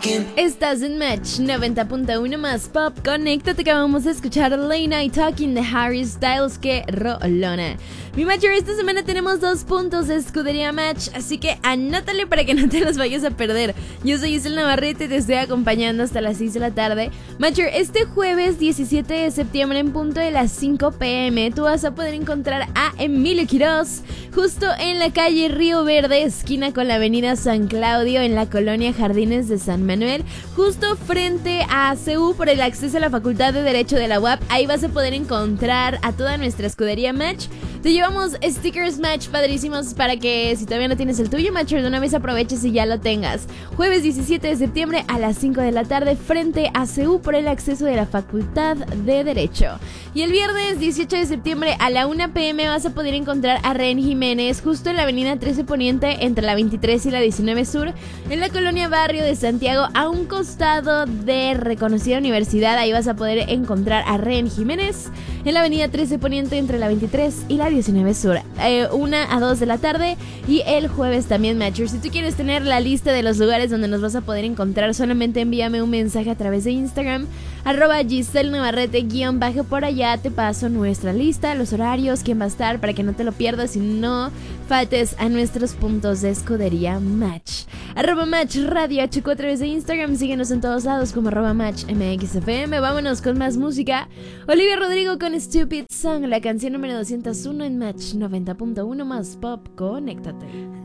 Estás en Match 90.1 más Pop. Conéctate, que vamos a escuchar Late Night Talking de Harry Styles. Que rolona. Mi Matcher, esta semana tenemos 2 puntos de escudería Match, así que anótale para que no te los vayas a perder. Yo soy Isel Navarrete y te estoy acompañando hasta las 6 de la tarde. Matcher, este jueves 17 de septiembre en punto de las 5 p.m. tú vas a poder encontrar a Emilio Quirós justo en la calle Río Verde, esquina con la avenida San Claudio, en la colonia Jardines de San Manuel, justo frente a CU por el acceso a la Facultad de Derecho de la UAP. Ahí vas a poder encontrar a toda nuestra escudería Match. Te llevamos stickers Match padrísimos para que, si todavía no tienes el tuyo, Matcher, de una vez aproveches y ya lo tengas. Jueves 17 de septiembre a las 5 de la tarde frente a CU por el acceso de la Facultad de Derecho. Y el viernes 18 de septiembre a la 1 p.m. vas a poder encontrar a Ren Jiménez justo en la avenida 13 Poniente entre la 23 y la 19 Sur, en la colonia Barrio de Santiago, a un costado de reconocida universidad. Ahí vas a poder encontrar a Ren Jiménez en la avenida 13 Poniente entre la 23 y la 19 Sur, 1 a 2 de la tarde. Y el jueves también, Matcher, si tú quieres tener la lista de los lugares donde nos vas a poder encontrar, solamente envíame un mensaje a través de Instagram, @GiselNavarrete_ por allá te paso nuestra lista, los horarios, quién va a estar, para que no te lo pierdas y no faltes a nuestros puntos de escudería Match. @Match Radio HQ a través de Instagram, síguenos en todos lados como @Match MXFM. Vámonos con más música. Olivia Rodrigo con Stupid Song, la canción número 201 en Match 90.1 más Pop. Conéctate.